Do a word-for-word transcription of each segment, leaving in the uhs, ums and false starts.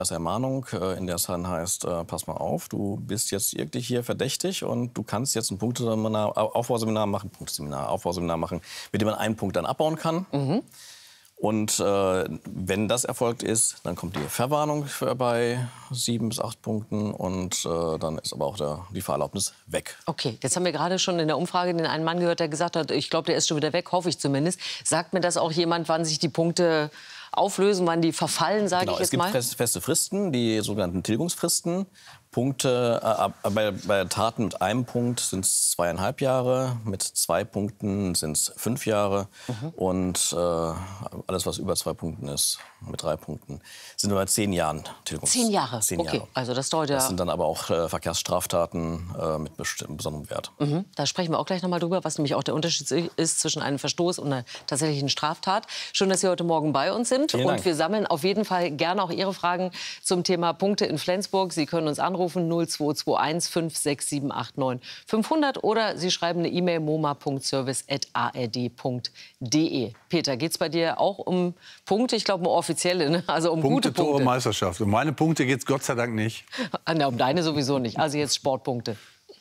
Das Ermahnung, in der es dann heißt, äh, pass mal auf, du bist jetzt irgendwie hier verdächtig und du kannst jetzt ein Punkteseminar, Aufbauseminar machen, Punkteseminar, Aufbauseminar machen, mit dem man einen Punkt dann abbauen kann. Mhm. Und äh, wenn das erfolgt ist, dann kommt die Verwarnung für bei sieben bis acht Punkten und äh, dann ist aber auch der, die Fahrerlaubnis weg. Okay, jetzt haben wir gerade schon in der Umfrage den einen Mann gehört, der gesagt hat, ich glaube, der ist schon wieder weg, hoffe ich zumindest. Sagt mir das auch jemand, wann sich die Punkte auflösen, wann die verfallen, sage genau, ich jetzt mal? Es gibt feste Fristen, die sogenannten Tilgungsfristen. Punkte, äh, bei, bei Taten mit einem Punkt sind es zweieinhalb Jahre, mit zwei Punkten sind es fünf Jahre mhm. und äh, alles, was über zwei Punkten ist, mit drei Punkten, sind wir bei zehn Jahren Tilgungs. Zehn Jahre? Zehn okay, Jahre. Also das dauert ja... Das sind dann aber auch äh, Verkehrsstraftaten äh, mit besonderem Wert. Mhm. Da sprechen wir auch gleich noch mal drüber, was nämlich auch der Unterschied ist zwischen einem Verstoß und einer tatsächlichen Straftat. Schön, dass Sie heute Morgen bei uns sind. Vielen und Dank. Wir sammeln auf jeden Fall gerne auch Ihre Fragen zum Thema Punkte in Flensburg. Sie können uns anrufen null zwei zwei eins fünf sechs sieben acht neun fünfhundert oder Sie schreiben eine E-Mail moma punkt service at a r d punkt d e. Peter, geht's bei dir auch um Punkte? Ich glaube, um offizielle, ne? Also um Punkte, gute Punkte. Tore, Meisterschaft. Um meine Punkte geht's Gott sei Dank nicht. Na, um deine sowieso nicht. Also jetzt Sportpunkte.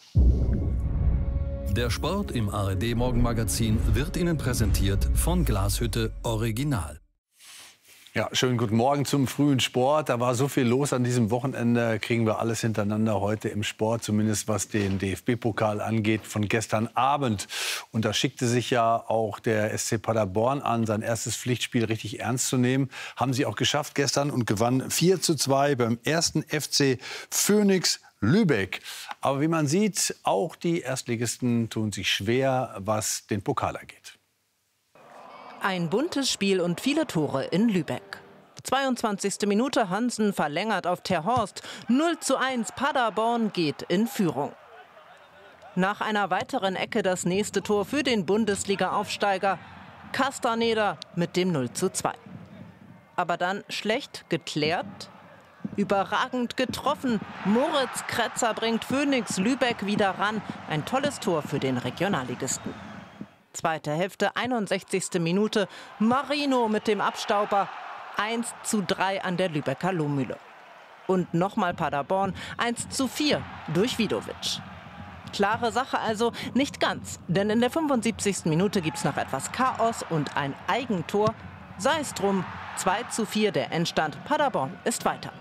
Der Sport im A R D-Morgenmagazin wird Ihnen präsentiert von Glashütte Original. Ja, schönen guten Morgen zum frühen Sport. Da war so viel los an diesem Wochenende. Kriegen wir alles hintereinander heute im Sport, zumindest was den D F B-Pokal angeht, von gestern Abend. Und da schickte sich ja auch der S C Paderborn an, sein erstes Pflichtspiel richtig ernst zu nehmen. Haben sie auch geschafft gestern und gewann vier zu zwei beim ersten F C Phönix Lübeck. Aber wie man sieht, auch die Erstligisten tun sich schwer, was den Pokal angeht. Ein buntes Spiel und viele Tore in Lübeck. zweiundzwanzigste Minute, Hansen verlängert auf Terhorst. null zu eins, Paderborn geht in Führung. Nach einer weiteren Ecke das nächste Tor für den Bundesliga-Aufsteiger. Castaneda mit dem null zu zwei. Aber dann schlecht geklärt, überragend getroffen. Moritz Kretzer bringt Phönix Lübeck wieder ran. Ein tolles Tor für den Regionalligisten. Zweite Hälfte, einundsechzigste Minute. Marino mit dem Abstauber. eins zu drei an der Lübecker Lohmühle. Und nochmal Paderborn. eins zu vier durch Vidovic. Klare Sache also, nicht ganz. Denn in der fünfundsiebzigsten Minute gibt es noch etwas Chaos und ein Eigentor. Sei es drum, zwei zu vier der Endstand. Paderborn ist weiter.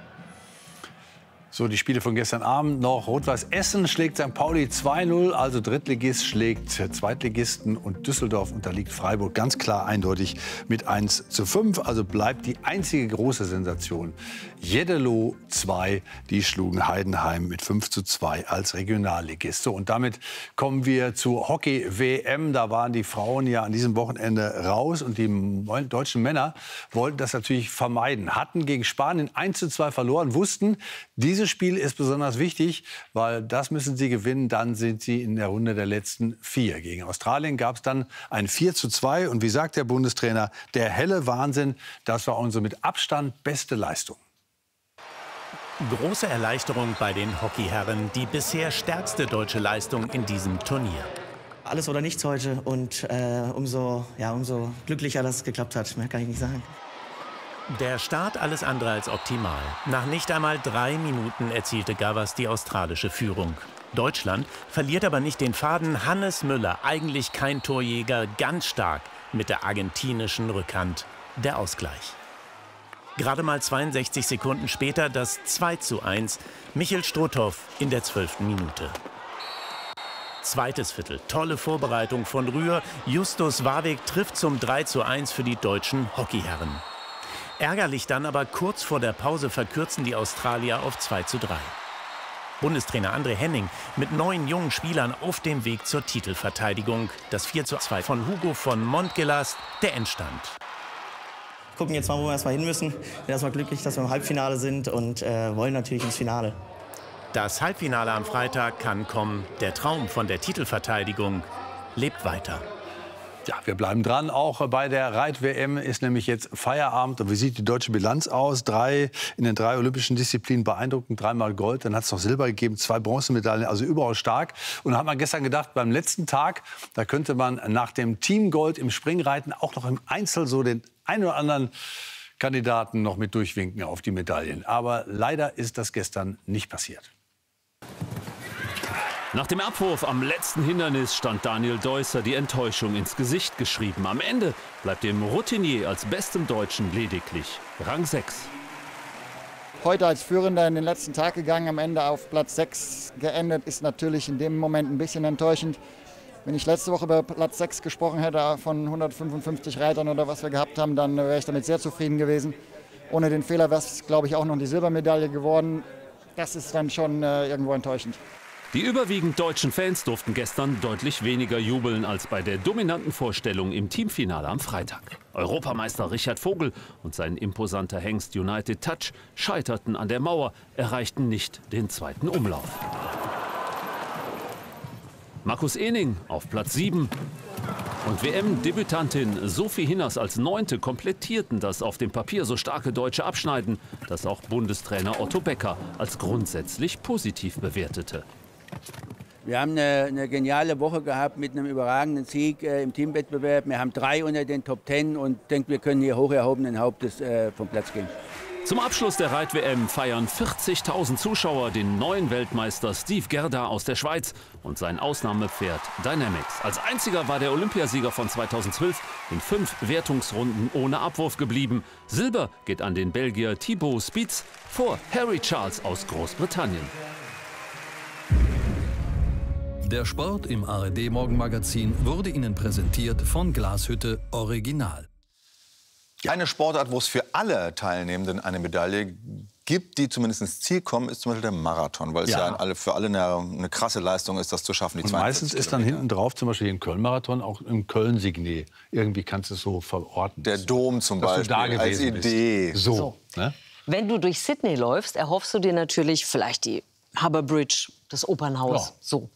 So, die Spiele von gestern Abend noch. Rot-Weiß Essen schlägt Sankt Pauli zwei null, also Drittligist schlägt Zweitligisten und Düsseldorf unterliegt Freiburg ganz klar eindeutig mit eins zu fünf. Also bleibt die einzige große Sensation Jeddelo zwei, die schlugen Heidenheim mit fünf zu zwei als Regionalligist. So, und damit kommen wir zur Hockey-W M. Da waren die Frauen ja an diesem Wochenende raus und die deutschen Männer wollten das natürlich vermeiden. Hatten gegen Spanien eins zu zwei verloren, wussten, diese Dieses Spiel ist besonders wichtig, weil das müssen sie gewinnen. Dann sind sie in der Runde der letzten vier. Gegen Australien gab es dann ein vier zu zwei. Und wie sagt der Bundestrainer, der helle Wahnsinn, das war unsere mit Abstand beste Leistung. Große Erleichterung bei den Hockeyherren. Die bisher stärkste deutsche Leistung in diesem Turnier. Alles oder nichts heute. Und äh, umso, ja, umso glücklicher, dass es geklappt hat. Mehr kann ich nicht sagen. Der Start alles andere als optimal. Nach nicht einmal drei Minuten erzielte Gavas die australische Führung. Deutschland verliert aber nicht den Faden. Hannes Müller, eigentlich kein Torjäger, ganz stark mit der argentinischen Rückhand. Der Ausgleich. Gerade mal zweiundsechzig Sekunden später das zwei zu eins. Michel Struthoff in der zwölften Minute. Zweites Viertel, tolle Vorbereitung von Rühr. Justus Warwick trifft zum drei zu eins für die deutschen Hockeyherren. Ärgerlich dann, aber kurz vor der Pause verkürzen die Australier auf zwei zu drei. Bundestrainer André Henning mit neun jungen Spielern auf dem Weg zur Titelverteidigung. Das vier zu zwei von Hugo von Montgelas, der Endstand. Gucken jetzt mal, wo wir erstmal hin müssen. Wir sind erstmal glücklich, dass wir im Halbfinale sind und äh, wollen natürlich ins Finale. Das Halbfinale am Freitag kann kommen. Der Traum von der Titelverteidigung lebt weiter. Ja, wir bleiben dran. Auch bei der Reit-W M ist nämlich jetzt Feierabend. Und wie sieht die deutsche Bilanz aus? Drei in den drei olympischen Disziplinen beeindruckend. Dreimal Gold, dann hat es noch Silber gegeben, zwei Bronzemedaillen. Also überaus stark. Und da hat man gestern gedacht, beim letzten Tag, da könnte man nach dem Teamgold im Springreiten auch noch im Einzel so den einen oder anderen Kandidaten noch mit durchwinken auf die Medaillen. Aber leider ist das gestern nicht passiert. Nach dem Abwurf am letzten Hindernis stand Daniel Deusser die Enttäuschung ins Gesicht geschrieben. Am Ende bleibt dem Routinier als bestem Deutschen lediglich Rang sechs. Heute als Führender in den letzten Tag gegangen, am Ende auf Platz sechs geendet, ist natürlich in dem Moment ein bisschen enttäuschend. Wenn ich letzte Woche über Platz sechs gesprochen hätte von hundertfünfundfünfzig Reitern oder was wir gehabt haben, dann wäre ich damit sehr zufrieden gewesen. Ohne den Fehler wäre es, glaube ich, auch noch die Silbermedaille geworden. Das ist dann schon äh, irgendwo enttäuschend. Die überwiegend deutschen Fans durften gestern deutlich weniger jubeln als bei der dominanten Vorstellung im Teamfinale am Freitag. Europameister Richard Vogel und sein imposanter Hengst United Touch scheiterten an der Mauer, erreichten nicht den zweiten Umlauf. Markus Ening auf Platz sieben und W M-Debütantin Sophie Hinners als Neunte komplettierten das auf dem Papier so starke deutsche Abschneiden, das auch Bundestrainer Otto Becker als grundsätzlich positiv bewertete. Wir haben eine, eine geniale Woche gehabt mit einem überragenden Sieg äh, im Teamwettbewerb. Wir haben drei unter den Top Ten und denke, wir können hier hoch erhobenen Hauptes äh, vom Platz gehen. Zum Abschluss der Reit-W M feiern vierzigtausend Zuschauer den neuen Weltmeister Steve Gerda aus der Schweiz und sein Ausnahmepferd Dynamics. Als einziger war der Olympiasieger von zweitausendzwölf in fünf Wertungsrunden ohne Abwurf geblieben. Silber geht an den Belgier Thibaut Spietz vor Harry Charles aus Großbritannien. Der Sport im A R D-Morgenmagazin wurde Ihnen präsentiert von Glashütte Original. Eine Sportart, wo es für alle Teilnehmenden eine Medaille gibt, die zumindest ins Ziel kommen, ist zum Beispiel der Marathon. Weil es ja, ja für alle eine, eine krasse Leistung ist, das zu schaffen. Die Und meistens ist dann hinten drauf, zum Beispiel den Köln-Marathon, auch im Köln-Signet. Irgendwie kannst du es so verorten. Der Dom zum Beispiel, da als Idee. So. So. Ne? Wenn du durch Sydney läufst, erhoffst du dir natürlich vielleicht die Harbour Bridge, das Opernhaus. Ja. So.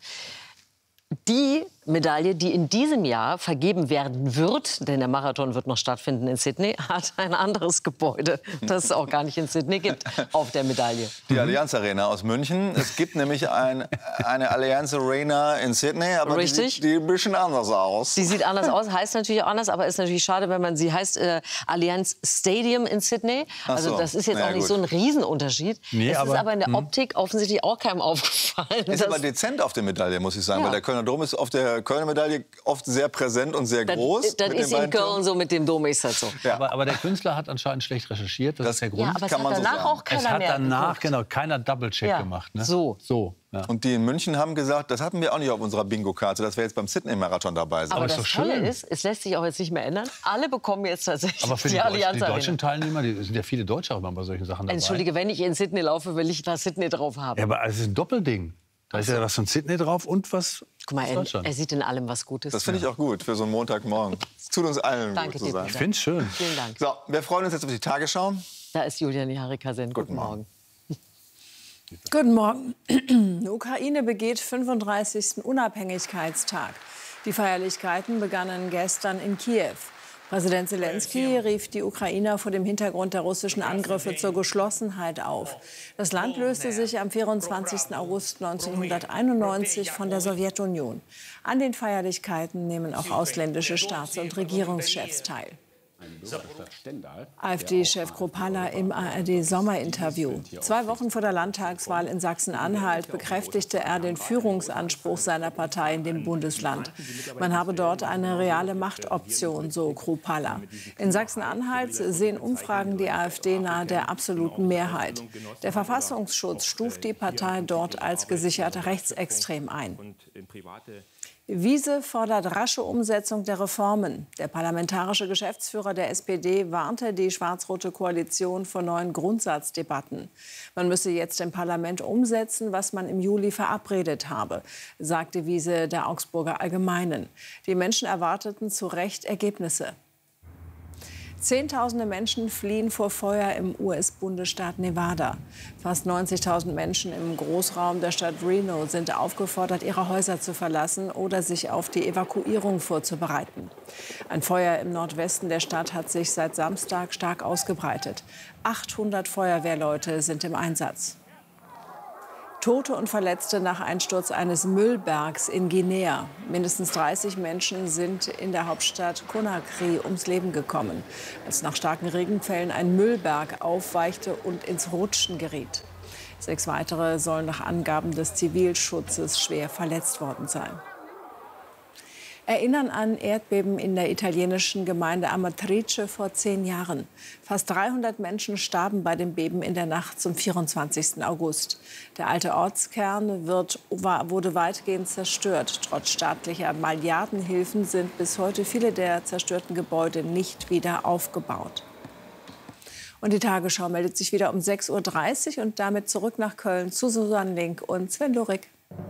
Die Medaille, die in diesem Jahr vergeben werden wird, denn der Marathon wird noch stattfinden in Sydney, hat ein anderes Gebäude, das es auch gar nicht in Sydney gibt, auf der Medaille. Die Allianz Arena aus München. Es gibt nämlich ein, eine Allianz Arena in Sydney, aber Richtig. Die, die sieht ein bisschen anders aus. Die sieht anders aus, heißt natürlich auch anders, aber ist natürlich schade, wenn man sie heißt äh, Allianz Stadium in Sydney. Also so. das ist jetzt Na, auch nicht gut. so ein Riesenunterschied. Nee, es aber, ist aber in der hm. Optik offensichtlich auch keinem aufgefallen. Ist aber dezent auf der Medaille, muss ich sagen, Ja. weil der Kölner Dom ist auf der Kölner Medaille oft sehr präsent und sehr das, groß. Das mit ist den in beiden Köln Türmen. so, mit dem Dom ist das so. Ja. Aber, aber der Künstler hat anscheinend schlecht recherchiert, das, Das ist der Grund. Ja, aber es kann hat man so danach sagen. auch keiner es hat mehr danach geguckt. genau keiner Double-Check Ja, gemacht. Ne? so. so ja. Und die in München haben gesagt, das hatten wir auch nicht auf unserer Bingo-Karte, dass wir jetzt beim Sydney-Marathon dabei sind. Aber ist das doch Tolle schön. ist, es lässt sich auch jetzt nicht mehr ändern. Alle bekommen jetzt tatsächlich Aber für die, die Deutschen, Allianz die Arena. deutschen Teilnehmer, die sind ja viele Deutsche auch immer bei solchen Sachen dabei. Entschuldige, wenn ich in Sydney laufe, will ich da Sydney drauf haben. Ja, aber es ist ein Doppelding. Da ist ja was von Sydney drauf und was Guck mal, aus er, Deutschland. er sieht in allem was Gutes. Das finde ich auch gut für so einen Montagmorgen. Es tut uns allen Danke gut zu dir, sein. Ich finde es schön. Vielen Dank. So, wir freuen uns jetzt auf die Tagesschau. Da ist Julia Niharika-Sen. Guten, Guten Morgen. Morgen. Guten Morgen. Die Ukraine begeht fünfunddreißigsten Unabhängigkeitstag. Die Feierlichkeiten begannen gestern in Kiew. Präsident Zelensky rief die Ukrainer vor dem Hintergrund der russischen Angriffe zur Geschlossenheit auf. Das Land löste sich am vierundzwanzigsten August neunzehnhunderteinundneunzig von der Sowjetunion. An den Feierlichkeiten nehmen auch ausländische Staats- und Regierungschefs teil. AfD-Chef Kropala im A R D-Sommerinterview. Zwei Wochen vor der Landtagswahl in Sachsen-Anhalt bekräftigte er den Führungsanspruch seiner Partei in dem Bundesland. Man habe dort eine reale Machtoption, so Kropala. In Sachsen-Anhalt sehen Umfragen die AfD nahe der absoluten Mehrheit. Der Verfassungsschutz stuft die Partei dort als gesichert rechtsextrem ein. Wiese fordert rasche Umsetzung der Reformen. Der parlamentarische Geschäftsführer der S P D warnte die schwarz-rote Koalition vor neuen Grundsatzdebatten. Man müsse jetzt im Parlament umsetzen, was man im Juli verabredet habe, sagte Wiese der Augsburger Allgemeinen. Die Menschen erwarteten zu Recht Ergebnisse. Zehntausende Menschen fliehen vor Feuer im U S-Bundesstaat Nevada. Fast neunzigtausend Menschen im Großraum der Stadt Reno sind aufgefordert, ihre Häuser zu verlassen oder sich auf die Evakuierung vorzubereiten. Ein Feuer im Nordwesten der Stadt hat sich seit Samstag stark ausgebreitet. achthundert Feuerwehrleute sind im Einsatz. Tote und Verletzte nach Einsturz eines Müllbergs in Guinea. Mindestens dreißig Menschen sind in der Hauptstadt Conakry ums Leben gekommen, als nach starken Regenfällen ein Müllberg aufweichte und ins Rutschen geriet. Sechs weitere sollen nach Angaben des Zivilschutzes schwer verletzt worden sein. Erinnern an Erdbeben in der italienischen Gemeinde Amatrice vor zehn Jahren. Fast dreihundert Menschen starben bei dem Beben in der Nacht zum vierundzwanzigsten August. Der alte Ortskern wird, war, wurde weitgehend zerstört. Trotz staatlicher Milliardenhilfen sind bis heute viele der zerstörten Gebäude nicht wieder aufgebaut. Und die Tagesschau meldet sich wieder um sechs Uhr dreißig und damit zurück nach Köln zu Susanne Link und Sven Lurik.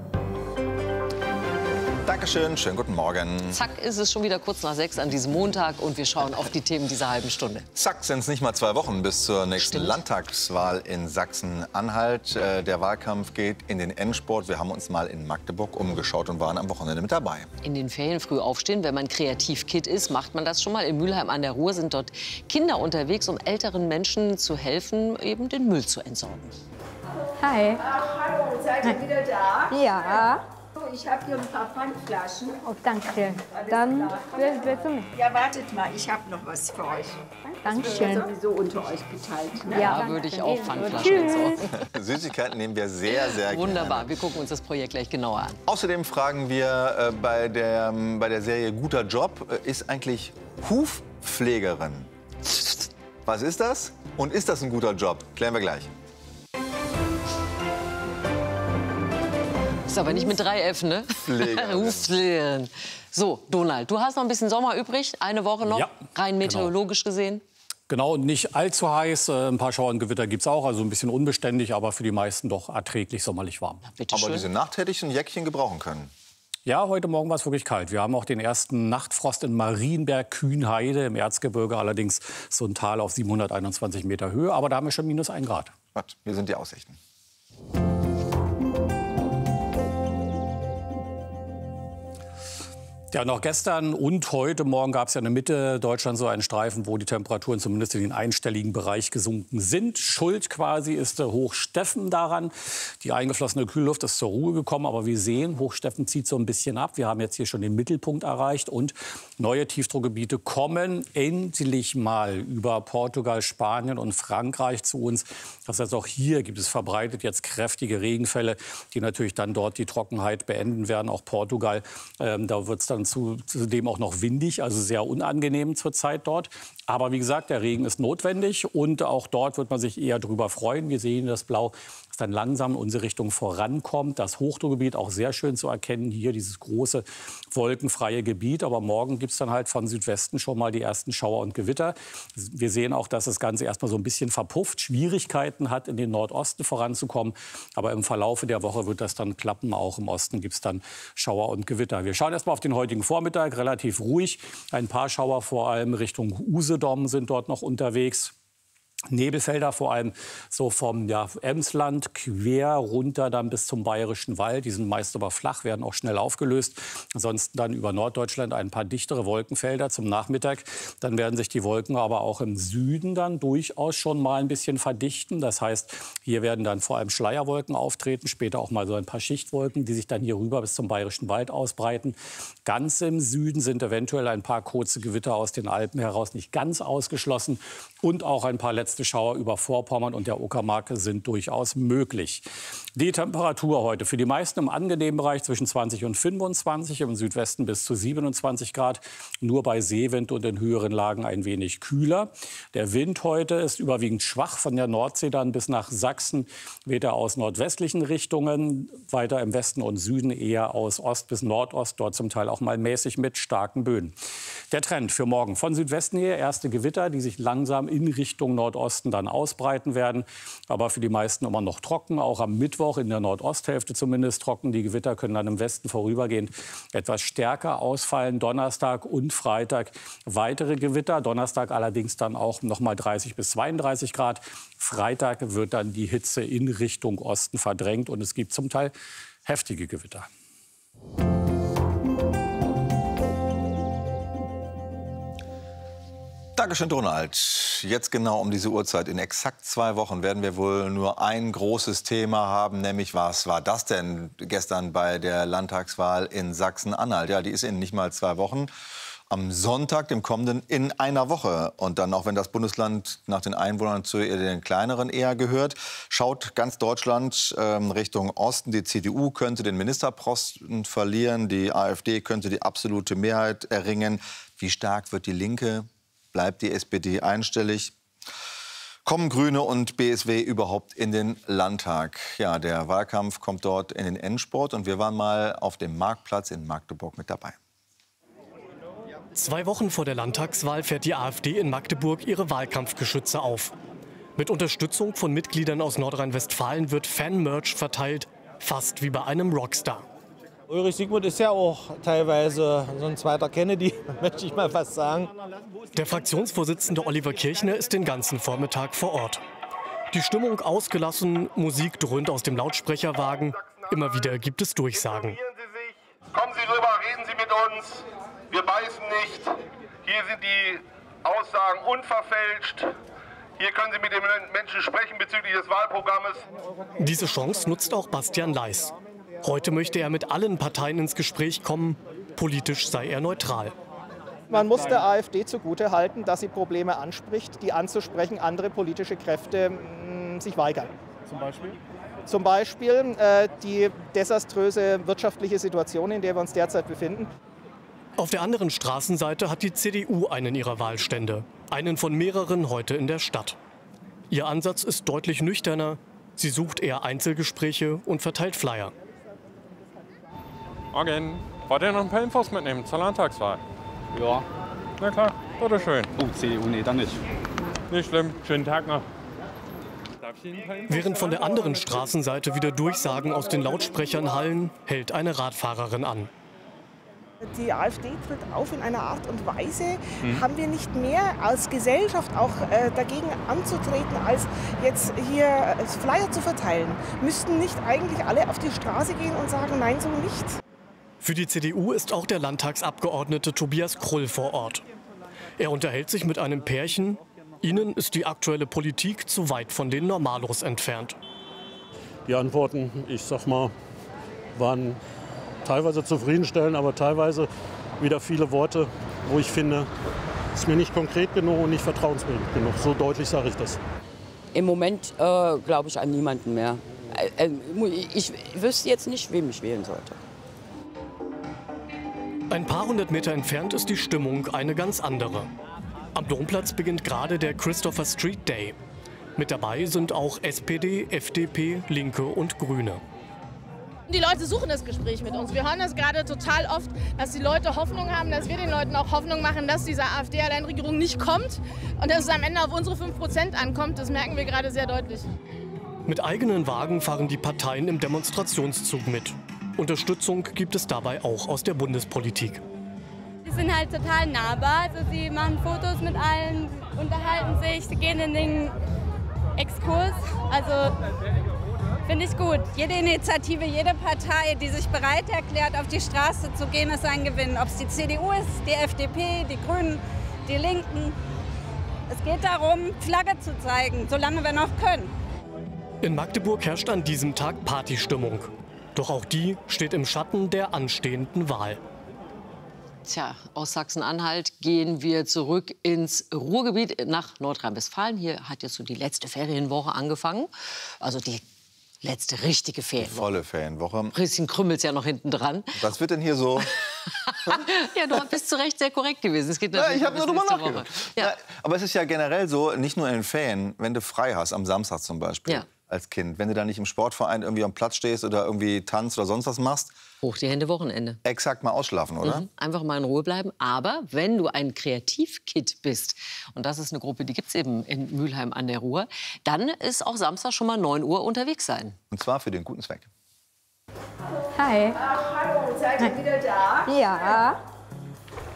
Dankeschön, schönen guten Morgen. Zack, ist es schon wieder kurz nach sechs an diesem Montag und wir schauen auf die Themen dieser halben Stunde. Zack, sind es nicht mal zwei Wochen bis zur nächsten Stimmt. Landtagswahl in Sachsen-Anhalt. Äh, der Wahlkampf geht in den Endspurt. Wir haben uns mal in Magdeburg umgeschaut und waren am Wochenende mit dabei. In den Ferien früh aufstehen, wenn man Kreativkid ist, macht man das schon mal. In Mülheim an der Ruhr sind dort Kinder unterwegs, um älteren Menschen zu helfen, eben den Müll zu entsorgen. Hi. Ach, hallo, seid ihr wieder da? Ja. Ich habe hier ein paar Pfandflaschen. Oh, danke. Dann willst du mit? Ja, wartet mal, ich habe noch was für euch. Dankeschön. Das wird sowieso unter euch geteilt. Ne? Ja, würde ich auch Pfandflaschen entsorgen. Süßigkeiten nehmen wir sehr, sehr gerne. Wunderbar, wir gucken uns das Projekt gleich genauer an. Außerdem fragen wir äh, bei, der, ähm, bei der Serie Guter Job, äh, ist eigentlich Hufpflegerin? Was ist das? Und ist das ein guter Job? Klären wir gleich. Ist aber nicht mit drei F, ne? Hufpflegerin. So, Donald, du hast noch ein bisschen Sommer übrig, eine Woche noch, ja, rein meteorologisch genau. gesehen. Genau, nicht allzu heiß. Ein paar Schauer und Gewitter gibt es auch, also ein bisschen unbeständig, aber für die meisten doch erträglich sommerlich warm. Ja, aber diese Nacht hätte ich ein Jäckchen gebrauchen können. Ja, heute Morgen war es wirklich kalt. Wir haben auch den ersten Nachtfrost in Marienberg-Kühnheide im Erzgebirge, allerdings so ein Tal auf siebenhunderteinundzwanzig Meter Höhe, aber da haben wir schon minus ein Grad. Gut, hier sind die Aussichten. Ja, noch gestern und heute Morgen gab es ja in der Mitte Deutschlands so einen Streifen, wo die Temperaturen zumindest in den einstelligen Bereich gesunken sind. Schuld quasi ist der Hochsteffen daran. Die eingeflossene Kühlluft ist zur Ruhe gekommen, aber wir sehen, Hochsteffen zieht so ein bisschen ab. Wir haben jetzt hier schon den Mittelpunkt erreicht und neue Tiefdruckgebiete kommen endlich mal über Portugal, Spanien und Frankreich zu uns. Das heißt, auch hier gibt es verbreitet jetzt kräftige Regenfälle, die natürlich dann dort die Trockenheit beenden werden. Auch Portugal, ähm, da wird es dann zudem auch noch windig, also sehr unangenehm zurzeit dort. Aber wie gesagt, der Regen ist notwendig und auch dort wird man sich eher drüber freuen. Wir sehen das Blau, das dann langsam in unsere Richtung vorankommt. Das Hochdruckgebiet auch sehr schön zu erkennen. Hier dieses große wolkenfreie Gebiet. Aber morgen gibt es dann halt von Südwesten schon mal die ersten Schauer und Gewitter. Wir sehen auch, dass das Ganze erstmal so ein bisschen verpufft, Schwierigkeiten hat, in den Nordosten voranzukommen. Aber im Verlaufe der Woche wird das dann klappen. Auch im Osten gibt es dann Schauer und Gewitter. Wir schauen erstmal auf den heutigen Vormittag, relativ ruhig. Ein paar Schauer vor allem Richtung Usedom sind dort noch unterwegs. Nebelfelder vor allem so vom ja, Emsland quer runter dann bis zum Bayerischen Wald. Die sind meist aber flach, werden auch schnell aufgelöst. Ansonsten dann über Norddeutschland ein paar dichtere Wolkenfelder zum Nachmittag. Dann werden sich die Wolken aber auch im Süden dann durchaus schon mal ein bisschen verdichten. Das heißt, hier werden dann vor allem Schleierwolken auftreten, später auch mal so ein paar Schichtwolken, die sich dann hier rüber bis zum Bayerischen Wald ausbreiten. Ganz im Süden sind eventuell ein paar kurze Gewitter aus den Alpen heraus nicht ganz ausgeschlossen. Und auch ein paar letzte Schauer über Vorpommern und der Uckermark sind durchaus möglich. Die Temperatur heute für die meisten im angenehmen Bereich zwischen zwanzig und fünfundzwanzig, im Südwesten bis zu siebenundzwanzig Grad. Nur bei Seewind und in höheren Lagen ein wenig kühler. Der Wind heute ist überwiegend schwach von der Nordsee dann bis nach Sachsen. Weht er aus nordwestlichen Richtungen, weiter im Westen und Süden eher aus Ost bis Nordost, dort zum Teil auch mal mäßig mit starken Böen. Der Trend für morgen von Südwesten her erste Gewitter, die sich langsam in Richtung Nordosten dann ausbreiten werden. Aber für die meisten immer noch trocken, auch am Mittwoch in der Nordosthälfte zumindest trocken. Die Gewitter können dann im Westen vorübergehend etwas stärker ausfallen. Donnerstag und Freitag weitere Gewitter. Donnerstag allerdings dann auch noch mal dreißig bis zweiunddreißig Grad. Freitag wird dann die Hitze in Richtung Osten verdrängt und es gibt zum Teil heftige Gewitter. Dankeschön, Donald. Jetzt genau um diese Uhrzeit, in exakt zwei Wochen, werden wir wohl nur ein großes Thema haben, nämlich was war das denn gestern bei der Landtagswahl in Sachsen-Anhalt? Ja, die ist in nicht mal zwei Wochen. Am Sonntag, dem kommenden, in einer Woche. Und dann, auch wenn das Bundesland nach den Einwohnern zu den kleineren eher gehört, schaut ganz Deutschland ähm, Richtung Osten. Die C D U könnte den Ministerposten verlieren, die AfD könnte die absolute Mehrheit erringen. Wie stark wird die Linke? Bleibt die S P D einstellig? Kommen Grüne und B S W überhaupt in den Landtag? Ja, der Wahlkampf kommt dort in den Endspurt. Und wir waren mal auf dem Marktplatz in Magdeburg mit dabei. Zwei Wochen vor der Landtagswahl fährt die AfD in Magdeburg ihre Wahlkampfgeschütze auf. Mit Unterstützung von Mitgliedern aus Nordrhein-Westfalen wird Fan-Merch verteilt, fast wie bei einem Rockstar. Ulrich Siegmund ist ja auch teilweise so ein zweiter Kennedy, möchte ich mal fast sagen. Der Fraktionsvorsitzende Oliver Kirchner ist den ganzen Vormittag vor Ort. Die Stimmung ausgelassen, Musik dröhnt aus dem Lautsprecherwagen. Immer wieder gibt es Durchsagen. Kommen Sie rüber, reden Sie mit uns. Wir beißen nicht. Hier sind die Aussagen unverfälscht. Hier können Sie mit den Menschen sprechen bezüglich des Wahlprogrammes. Diese Chance nutzt auch Bastian Leis. Heute möchte er mit allen Parteien ins Gespräch kommen. Politisch sei er neutral. Man muss der AfD zugutehalten, dass sie Probleme anspricht, die anzusprechen andere politische Kräfte mh, sich weigern. Zum Beispiel? Zum Beispiel äh, die desaströse wirtschaftliche Situation, in der wir uns derzeit befinden. Auf der anderen Straßenseite hat die C D U einen ihrer Wahlstände. Einen von mehreren heute in der Stadt. Ihr Ansatz ist deutlich nüchterner. Sie sucht eher Einzelgespräche und verteilt Flyer. Morgen. Wollt ihr noch ein paar Infos mitnehmen zur Landtagswahl? Ja. Na klar, bitteschön. Oh, C D U, nee, dann nicht. Nicht schlimm. Schönen Tag noch. Während von der anderen Straßenseite wieder Durchsagen aus den Lautsprechern hallen, hält eine Radfahrerin an. Die AfD tritt auf in einer Art und Weise, Mhm. haben wir nicht mehr als Gesellschaft auch äh, dagegen anzutreten, als jetzt hier äh, Flyer zu verteilen. Müssten nicht eigentlich alle auf die Straße gehen und sagen, nein, so nicht? Für die C D U ist auch der Landtagsabgeordnete Tobias Krull vor Ort. Er unterhält sich mit einem Pärchen. Ihnen ist die aktuelle Politik zu weit von den Normalos entfernt. Die Antworten, ich sag mal, waren teilweise zufriedenstellend, aber teilweise wieder viele Worte, wo ich finde, ist mir nicht konkret genug und nicht vertrauensbildend genug. So deutlich sage ich das. Im Moment äh, glaube ich an niemanden mehr. Äh, ich wüsste jetzt nicht, wem ich wählen sollte. Ein paar hundert Meter entfernt ist die Stimmung eine ganz andere. Am Domplatz beginnt gerade der Christopher Street Day. Mit dabei sind auch S P D, F D P, Linke und Grüne. Die Leute suchen das Gespräch mit uns. Wir hören das gerade total oft, dass die Leute Hoffnung haben, dass wir den Leuten auch Hoffnung machen, dass diese AfD-Alleinregierung nicht kommt und dass es am Ende auf unsere fünf Prozent ankommt. Das merken wir gerade sehr deutlich. Mit eigenen Wagen fahren die Parteien im Demonstrationszug mit. Unterstützung gibt es dabei auch aus der Bundespolitik. Sie sind halt total nahbar. Also sie machen Fotos mit allen, unterhalten sich, sie gehen in den Exkurs. Also finde ich gut. Jede Initiative, jede Partei, die sich bereit erklärt, auf die Straße zu gehen, ist ein Gewinn. Ob es die C D U ist, die F D P, die Grünen, die Linken. Es geht darum, Flagge zu zeigen, solange wir noch können. In Magdeburg herrscht an diesem Tag Partystimmung. Doch auch die steht im Schatten der anstehenden Wahl. Tja, aus Sachsen-Anhalt gehen wir zurück ins Ruhrgebiet nach Nordrhein-Westfalen. Hier hat jetzt so die letzte Ferienwoche angefangen. Also die letzte richtige Ferienwoche. Volle Ferienwoche. Ein bisschen krümmelt's ja noch hinten dran. Was wird denn hier so? Ja, du bist zu Recht sehr korrekt gewesen. Es geht Ja, natürlich ich habe bis nur drüber nächste nachgedacht. Woche. Ja. Ja, aber es ist ja generell so, nicht nur in den Ferien, wenn du frei hast, am Samstag zum Beispiel, Ja. als Kind, wenn du da nicht im Sportverein irgendwie am Platz stehst oder irgendwie tanzt oder sonst was machst. Hoch die Hände, Wochenende. Exakt, mal ausschlafen, oder? Mhm. Einfach mal in Ruhe bleiben. Aber wenn du ein Kreativkid bist, und das ist eine Gruppe, die gibt es eben in Mülheim an der Ruhr, dann ist auch Samstag schon mal neun Uhr unterwegs sein. Und zwar für den guten Zweck. Hi. Ach, hallo, seid ihr wieder da? Ja.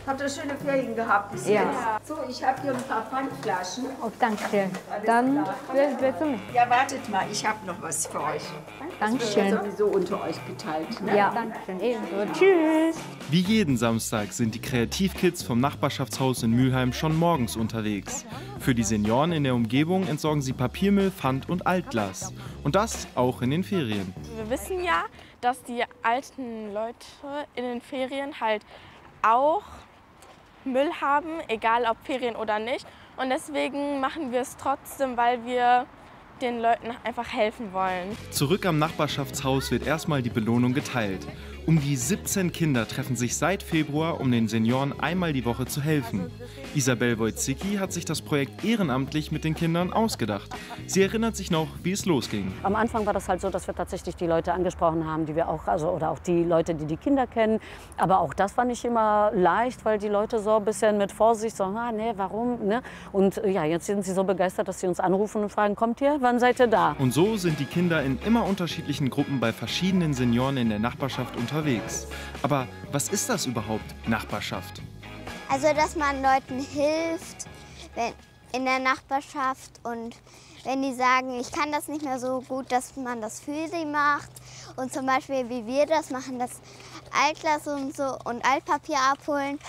Habt ihr schöne Ferien gehabt bis Ja. jetzt? So, ich habe hier ein paar Pfandflaschen. Oh, danke schön. Dann wer, wer zu mir? Ja, wartet mal, ich habe noch was für euch. Dankeschön. Das wird ja sowieso unter euch geteilt. Ne? Ja, danke schön. Ebenso. Tschüss. Wie jeden Samstag sind die Kreativkids vom Nachbarschaftshaus in Mülheim schon morgens unterwegs. Für die Senioren in der Umgebung entsorgen sie Papiermüll, Pfand und Altglas. Und das auch in den Ferien. Wir wissen ja, dass die alten Leute in den Ferien halt auch Müll haben, egal ob Ferien oder nicht. Und deswegen machen wir es trotzdem, weil wir den Leuten einfach helfen wollen. Zurück am Nachbarschaftshaus wird erstmal die Belohnung geteilt. Um die siebzehn Kinder treffen sich seit Februar, um den Senioren einmal die Woche zu helfen. Isabel Wojcicki hat sich das Projekt ehrenamtlich mit den Kindern ausgedacht. Sie erinnert sich noch, wie es losging. Am Anfang war das halt so, dass wir tatsächlich die Leute angesprochen haben, die wir auch, also oder auch die Leute, die die Kinder kennen. Aber auch das war nicht immer leicht, weil die Leute so ein bisschen mit Vorsicht so, ah, nee, warum, ne? Und ja, jetzt sind sie so begeistert, dass sie uns anrufen und fragen, kommt ihr, wann seid ihr da? Und so sind die Kinder in immer unterschiedlichen Gruppen bei verschiedenen Senioren in der Nachbarschaft unterwegs. Aber was ist das überhaupt, Nachbarschaft? Also, dass man Leuten hilft wenn, in der Nachbarschaft und wenn die sagen, ich kann das nicht mehr so gut, dass man das für sie macht. Und zum Beispiel, wie wir das machen, das Altglas und so und Altpapier abholen.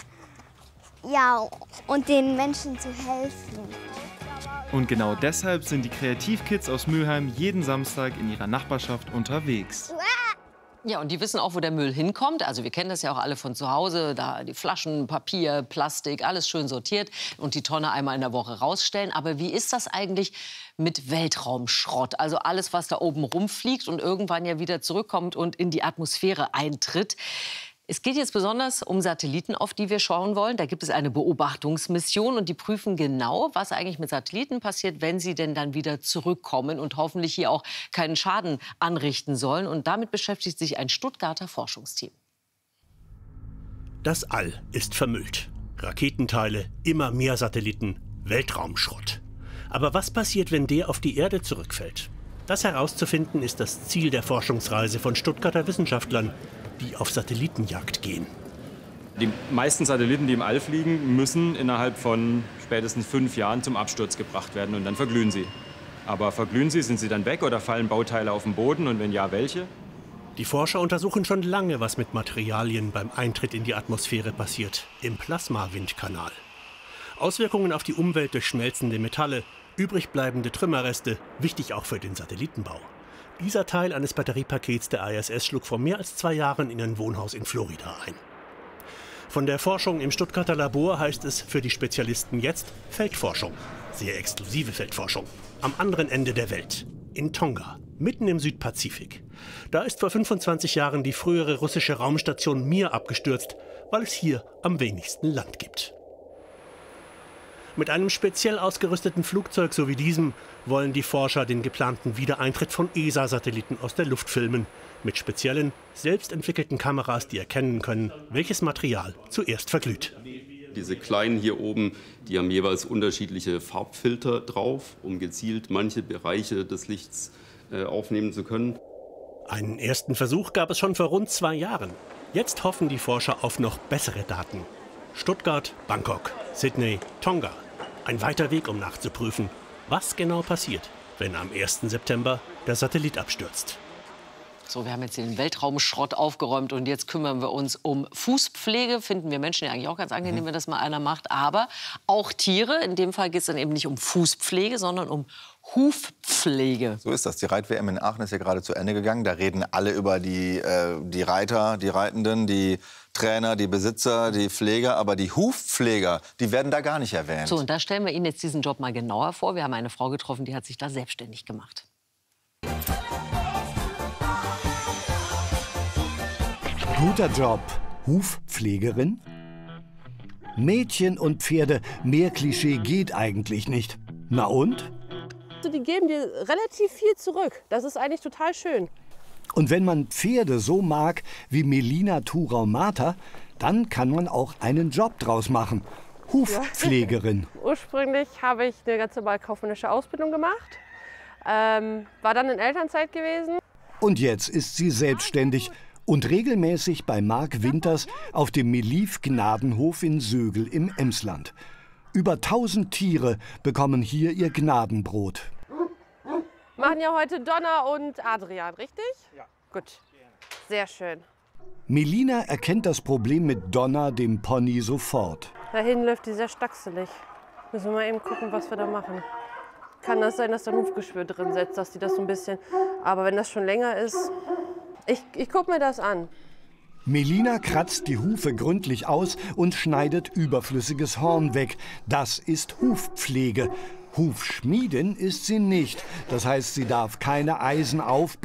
Ja, und den Menschen zu helfen. Und genau deshalb sind die Kreativkids aus Mülheim jeden Samstag in ihrer Nachbarschaft unterwegs. Ja, und die wissen auch, wo der Müll hinkommt. Also wir kennen das ja auch alle von zu Hause. Da die Flaschen, Papier, Plastik, alles schön sortiert und die Tonne einmal in der Woche rausstellen. Aber wie ist das eigentlich mit Weltraumschrott? Also alles, was da oben rumfliegt und irgendwann ja wieder zurückkommt und in die Atmosphäre eintritt. Es geht jetzt besonders um Satelliten, auf die wir schauen wollen. Da gibt es eine Beobachtungsmission und die prüfen genau, was eigentlich mit Satelliten passiert, wenn sie denn dann wieder zurückkommen und hoffentlich hier auch keinen Schaden anrichten sollen. Und damit beschäftigt sich ein Stuttgarter Forschungsteam. Das All ist vermüllt. Raketenteile, immer mehr Satelliten, Weltraumschrott. Aber was passiert, wenn der auf die Erde zurückfällt? Das herauszufinden ist das Ziel der Forschungsreise von Stuttgarter Wissenschaftlern, die auf Satellitenjagd gehen. Die meisten Satelliten, die im All fliegen, müssen innerhalb von spätestens fünf Jahren zum Absturz gebracht werden und dann verglühen sie. Aber verglühen sie, sind sie dann weg oder fallen Bauteile auf den Boden und wenn ja, welche? Die Forscher untersuchen schon lange, was mit Materialien beim Eintritt in die Atmosphäre passiert, im Plasmawindkanal. Auswirkungen auf die Umwelt durch schmelzende Metalle, übrig bleibende Trümmerreste, wichtig auch für den Satellitenbau. Dieser Teil eines Batteriepakets der I S S schlug vor mehr als zwei Jahren in ein Wohnhaus in Florida ein. Von der Forschung im Stuttgarter Labor heißt es für die Spezialisten jetzt Feldforschung. Sehr exklusive Feldforschung. Am anderen Ende der Welt. In Tonga, mitten im Südpazifik. Da ist vor fünfundzwanzig Jahren die frühere russische Raumstation Mir abgestürzt, weil es hier am wenigsten Land gibt. Mit einem speziell ausgerüsteten Flugzeug so wie diesem wollen die Forscher den geplanten Wiedereintritt von E S A-Satelliten aus der Luft filmen. Mit speziellen, selbstentwickelten Kameras, die erkennen können, welches Material zuerst verglüht. Diese kleinen hier oben, die haben jeweils unterschiedliche Farbfilter drauf, um gezielt manche Bereiche des Lichts äh, aufnehmen zu können. Einen ersten Versuch gab es schon vor rund zwei Jahren. Jetzt hoffen die Forscher auf noch bessere Daten. Stuttgart, Bangkok, Sydney, Tonga. Ein weiter Weg, um nachzuprüfen, was genau passiert, wenn am ersten September der Satellit abstürzt. So, wir haben jetzt den Weltraumschrott aufgeräumt und jetzt kümmern wir uns um Fußpflege. Finden wir Menschen ja eigentlich auch ganz angenehm, mhm. wenn das mal einer macht. Aber auch Tiere. In dem Fall geht es dann eben nicht um Fußpflege, sondern um Hufpflege. So ist das. Die Reit-W M in Aachen ist ja gerade zu Ende gegangen. Da reden alle über die, äh, die Reiter, die Reitenden, die Trainer, die Besitzer, die Pfleger. Aber die Hufpfleger, die werden da gar nicht erwähnt. So, und da stellen wir Ihnen jetzt diesen Job mal genauer vor. Wir haben eine Frau getroffen, die hat sich da selbstständig gemacht. Guter Job. Hufpflegerin? Mädchen und Pferde, mehr Klischee geht eigentlich nicht. Na und? Die geben dir relativ viel zurück. Das ist eigentlich total schön. Und wenn man Pferde so mag wie Melina Thurau-Marter, dann kann man auch einen Job draus machen. Hufpflegerin. Ja. Ursprünglich habe ich eine ganz normale kaufmännische Ausbildung gemacht. Ähm, war dann in Elternzeit gewesen. Und jetzt ist sie selbstständig Und regelmäßig bei Marc Winters auf dem Meliv-Gnadenhof in Sögel im Emsland. Über tausend Tiere bekommen hier ihr Gnadenbrot. Machen ja heute Donna und Adrian, richtig? Ja. Gut, sehr schön. Melina erkennt das Problem mit Donna, dem Pony, sofort. Da hinten läuft die sehr stachselig. Müssen wir mal eben gucken, was wir da machen. Kann das sein, dass da ein Hufgeschwür drin sitzt, dass die das so ein bisschen... Aber wenn das schon länger ist... Ich, ich gucke mir das an. Melina kratzt die Hufe gründlich aus und schneidet überflüssiges Horn weg. Das ist Hufpflege. Hufschmiedin ist sie nicht. Das heißt, sie darf keine Eisen aufbrechen.